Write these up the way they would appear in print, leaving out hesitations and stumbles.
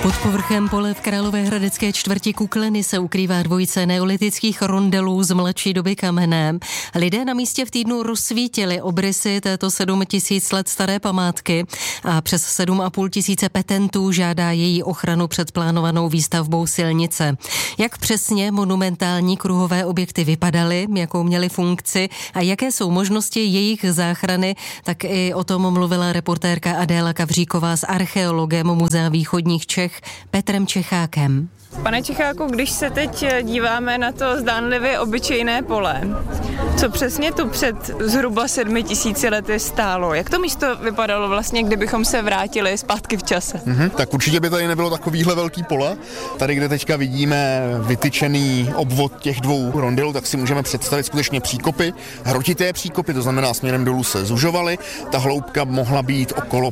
Pod povrchem pole v královéhradecké čtvrti Kukleny se ukrývá dvojice neolitických rondelů z mladší doby kamenné. Lidé na místě v týdnu rozsvítili obrysy této 7000 let staré památky a přes 7500 petentů žádá její ochranu před plánovanou výstavbou silnice. Jak přesně monumentální kruhové objekty vypadaly, jakou měly funkci a jaké jsou možnosti jejich záchrany, tak i o tom mluvila reportérka Adéla Kavříková s archeologem Muzea východních Čech Petrem Čechákem. Pane Čecháku, když se teď díváme na to zdánlivě obyčejné pole, co přesně tu před zhruba 7000 lety stálo? Jak to místo vypadalo vlastně, kdybychom se vrátili zpátky v čase? Tak určitě by tady nebylo takovýhle velký pole. Tady, kde teďka vidíme vytyčený obvod těch dvou rondelů, tak si můžeme představit skutečně příkopy, hrotité příkopy, to znamená směrem dolů se zužovaly. Ta hloubka mohla být okolo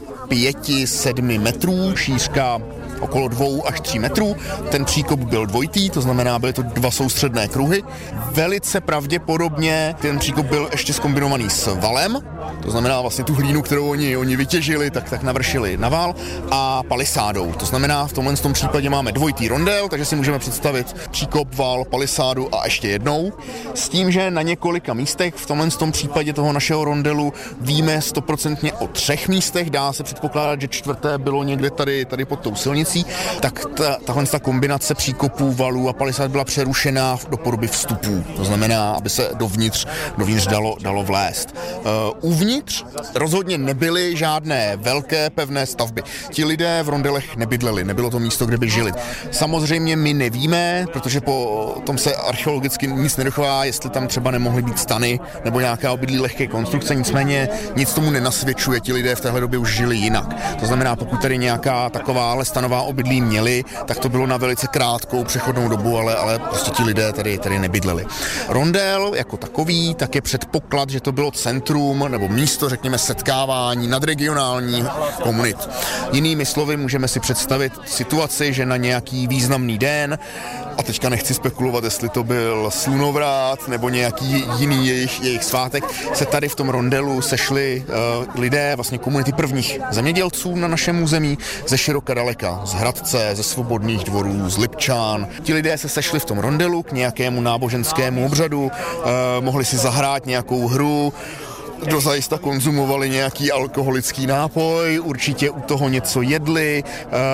5-7 metrů, šířka okolo 2 až 3 metrů. Ten příkop byl dvojitý, to znamená, byly to dva soustředné kruhy. Velice pravděpodobně ten příkop byl ještě zkombinovaný s valem, to znamená vlastně tu hlínu, kterou oni vytěžili, tak navršili na val, a palisádou. To znamená, v tomhle případě máme dvojitý rondel, takže si můžeme představit příkop, val, palisádu a ještě jednou. S tím, že na několika místech, v tomhle případě toho našeho rondelu, víme 100% o 3 místech, dá se předpokládat, že čtvrté bylo někde tady pod tou silnicí, tak tahle kombinace příkopů, valů a palisád byla přerušená do podoby vstupů. To znamená, aby se dovnitř dalo vlézt. Uvnitř rozhodně nebyly žádné velké pevné stavby. Ti lidé v rondelech nebydleli, nebylo to místo, kde by žili. Samozřejmě my nevíme, protože po tom se archeologicky nic nedochová, jestli tam třeba nemohly být stany nebo nějaká obydlí lehké konstrukce, nicméně nic tomu nenasvědčuje, ti lidé v téhle době už žili jinak. To znamená, pokud tady nějaká taková stanová obydlí měli, tak to bylo na velice krátkou přechodnou dobu, ale prostě ti lidé tady nebydleli. Rondel jako takový, tak je předpoklad, že to bylo centrum nebo místo, řekněme, setkávání nadregionální komunit. Jinými slovy můžeme si představit situaci, že na nějaký významný den, a teďka nechci spekulovat, jestli to byl slunovrat nebo nějaký jiný jejich svátek, se tady v tom rondelu sešli lidé, vlastně komunity prvních zemědělců na našem území ze široka daleka, z Hradce, ze Svobodných dvorů, z Lipčán. Ti lidé se sešli v tom rondelu k nějakému náboženskému obřadu, mohli si zahrát nějakou hru, dozajista konzumovali nějaký alkoholický nápoj, určitě u toho něco jedli,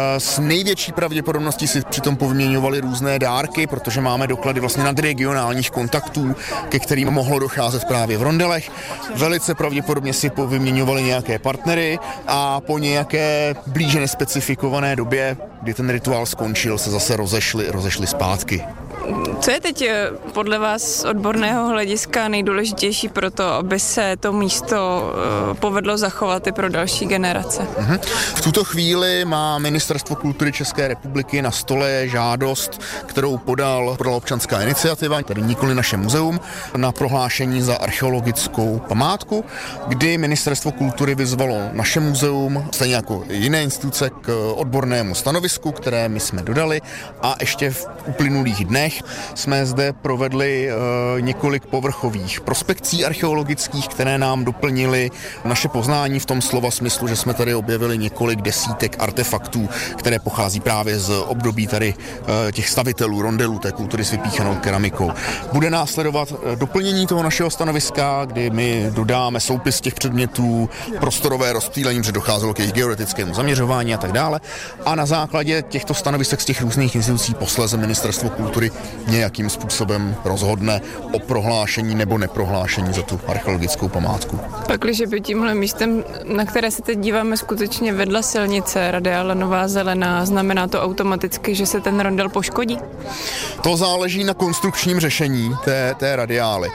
s největší pravděpodobností si přitom povyměňovali různé dárky, protože máme doklady vlastně nadregionálních kontaktů, ke kterým mohlo docházet právě v rondelech. Velice pravděpodobně si povyměňovali nějaké partnery a po nějaké blíže nespecifikované době, kdy ten rituál skončil, se zase rozešli zpátky. Co je teď podle vás z odborného hlediska nejdůležitější pro to, aby se to místo povedlo zachovat i pro další generace? V tuto chvíli má Ministerstvo kultury České republiky na stole žádost, kterou podala občanská iniciativa, tedy nikoli naše muzeum, na prohlášení za archeologickou památku, kdy Ministerstvo kultury vyzvalo naše muzeum, stejně jako jiné instituce, k odbornému stanovisku, které my jsme dodali, a ještě v uplynulých dnech jsme zde provedli několik povrchových prospekcí archeologických, které nám doplnily naše poznání v tom slova smyslu, že jsme tady objevili několik desítek artefaktů, které pochází právě z období tady těch stavitelů rondelů, té kultury s vypíchanou keramikou. Bude následovat doplnění toho našeho stanoviska, kdy my dodáme soupis těch předmětů, prostorové rozptýlení, protože docházelo k jejich geodetickému zaměřování a tak dále. A na základě těchto stanovisek z těch různých institucí posléze Ministerstvo kultury nějakým způsobem rozhodne o prohlášení nebo neprohlášení za tu archeologickou památku. Pakliže by tímhle místem, na které se teď díváme, skutečně vedla silnice radiála Nová Zelená, znamená to automaticky, že se ten rondel poškodí? To záleží na konstrukčním řešení té radiály.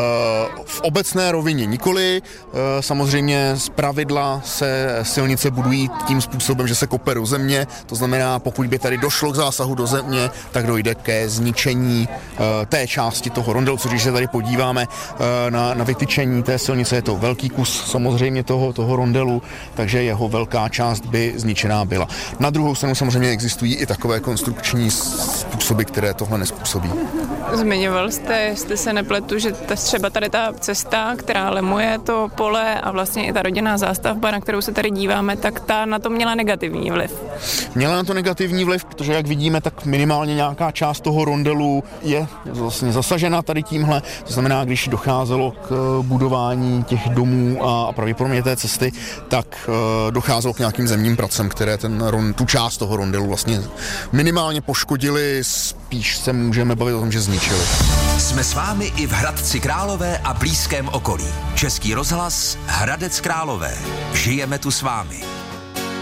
V obecné rovině nikoli, samozřejmě zpravidla se silnice budují tím způsobem, že se kope do země, to znamená, pokud by tady došlo k zásahu do země, tak dojde ke zničení té části toho rondelu, což když se tady podíváme na vytyčení té silnice, je to velký kus samozřejmě toho rondelu, takže jeho velká část by zničená byla. Na druhou stranu samozřejmě existují i takové konstrukční způsoby, které tohle nezpůsobí. Zmiňoval jste, jestli se nepletu, že třeba tady ta cesta, která lemuje to pole a vlastně i ta rodinná zástavba, na kterou se tady díváme, tak ta na to měla negativní vliv. Měla na to negativní vliv, protože jak vidíme, tak minimálně nějaká část toho rondelu je vlastně zasažena tady tímhle. To znamená, když docházelo k budování těch domů a pravděpodobně té cesty, tak docházelo k nějakým zemním pracem, které tu část toho rondelu vlastně minimálně poškodili, spíš se můžeme bavit o tom, že zničili. Jsme s vámi i v Hradci Králové a blízkém okolí. Český rozhlas Hradec Králové. Žijeme tu s vámi.